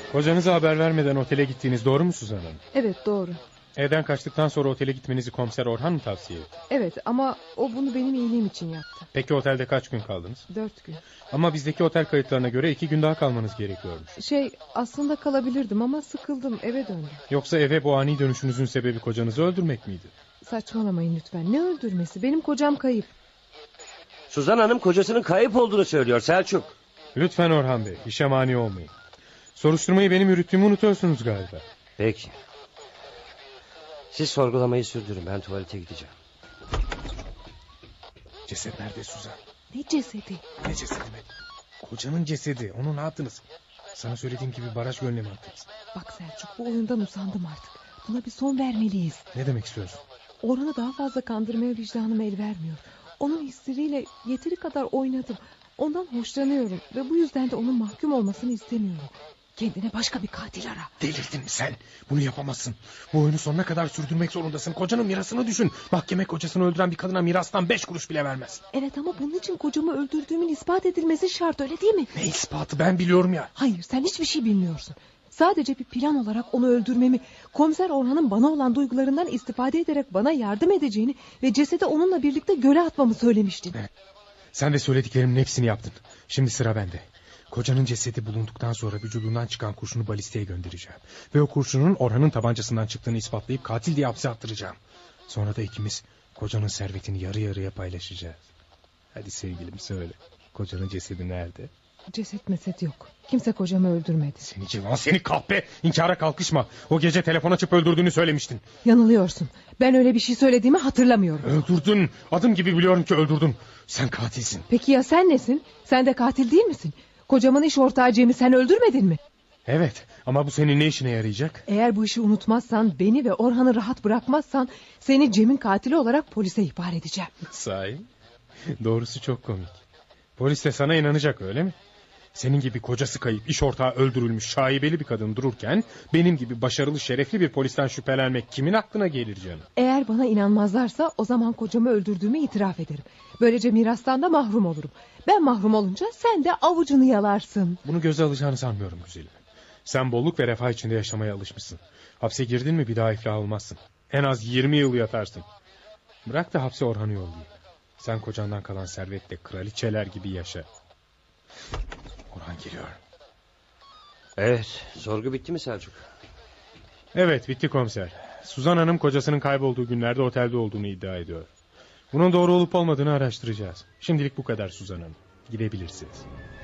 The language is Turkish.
Kocanıza haber vermeden otele gittiğiniz doğru mu Suzan Hanım? Evet, doğru. Evden kaçtıktan sonra otele gitmenizi komiser Orhan mı tavsiye etti? Evet, ama o bunu benim iyiliğim için yaptı. Peki otelde kaç gün kaldınız? 4 gün. Ama bizdeki otel kayıtlarına göre 2 gün daha kalmanız gerekiyormuş. Aslında kalabilirdim ama sıkıldım, eve döndüm. Yoksa eve bu ani dönüşünüzün sebebi kocanızı öldürmek miydi? Saçmalamayın lütfen, ne öldürmesi, benim kocam kayıp. Suzan Hanım kocasının kayıp olduğunu söylüyor Selçuk. Lütfen Orhan Bey, işe mani olmayın. Soruşturmayı benim yürüttüğümü unutuyorsunuz galiba. Peki. Siz sorgulamayı sürdürün, ben tuvalete gideceğim. Ceset nerede Suzan? Ne cesedi? Ne cesedi mi? Kocanın cesedi, onu ne yaptınız? Sana söylediğim gibi baraj gölüne mi attınız? Bak Selçuk, bu oyundan usandım artık. Buna bir son vermeliyiz. Ne demek istiyorsun? Orhan'ı daha fazla kandırmaya vicdanım el vermiyor. Onun hisleriyle yeteri kadar oynadım. Ondan hoşlanıyorum ve bu yüzden de onun mahkum olmasını istemiyorum. Kendine başka bir katil ara. Delirdin mi sen? Bunu yapamazsın. Bu oyunu sonuna kadar sürdürmek zorundasın. Kocanın mirasını düşün. Mahkeme kocasını öldüren bir kadına mirastan 5 kuruş bile vermez. Evet, ama bunun için kocamı öldürdüğümün ispat edilmesi şart, öyle değil mi? Ne ispatı, ben biliyorum ya. Hayır, sen hiçbir şey bilmiyorsun. Sadece bir plan olarak onu öldürmemi, komiser Orhan'ın bana olan duygularından istifade ederek bana yardım edeceğini ve cesedi onunla birlikte göle atmamı söylemiştin. Evet. Sen de söylediklerimin hepsini yaptın. Şimdi sıra bende. Kocanın cesedi bulunduktan sonra vücudundan çıkan kurşunu balisteye göndereceğim. Ve o kurşunun Orhan'ın tabancasından çıktığını ispatlayıp katil diye hapse attıracağım. Sonra da ikimiz kocanın servetini yarı yarıya paylaşacağız. Hadi sevgilim söyle. Kocanın cesedi nerede? Ceset meset yok. Kimse kocamı öldürmedi. Seni civan, seni kahpe. İnkara kalkışma. O gece telefon açıp öldürdüğünü söylemiştin. Yanılıyorsun. Ben öyle bir şey söylediğimi hatırlamıyorum. Öldürdün. Adım gibi biliyorum ki öldürdün. Sen katilsin. Peki ya sen nesin? Sen de katil değil misin? Kocamın iş ortağı Cem'i sen öldürmedin mi? Evet, ama bu senin ne işine yarayacak? Eğer bu işi unutmazsan, beni ve Orhan'ı rahat bırakmazsan, seni Cem'in katili olarak polise ihbar edeceğim. Sahi? Doğrusu çok komik. Polis de sana inanacak, öyle mi? Senin gibi kocası kayıp, iş ortağı öldürülmüş, şaibeli bir kadın dururken benim gibi başarılı, şerefli bir polisten şüphelenmek kimin aklına gelir canım? Eğer bana inanmazlarsa o zaman kocamı öldürdüğümü itiraf ederim. Böylece mirastan da mahrum olurum. Ben mahrum olunca sen de avucunu yalarsın. Bunu göze alacağını sanmıyorum güzelim. Sen bolluk ve refah içinde yaşamaya alışmışsın. Hapse girdin mi bir daha iflah olmazsın. En az 20 yıl yatarsın. Bırak da hapse Orhan'ı yollayayım. Sen kocandan kalan servetle kraliçeler gibi yaşa. Orhan geliyor. Evet, sorgu bitti mi Selçuk? Evet, bitti komiser. Suzan Hanım kocasının kaybolduğu günlerde otelde olduğunu iddia ediyor. Bunun doğru olup olmadığını araştıracağız. Şimdilik bu kadar Suzan Hanım. Gidebilirsiniz.